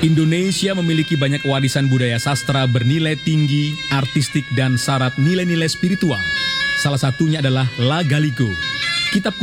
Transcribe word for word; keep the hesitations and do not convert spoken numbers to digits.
Indonesia memiliki banyak warisan budaya sastra bernilai tinggi, artistik, dan syarat nilai-nilai spiritual. Salah satunya adalah La Galigo, kitab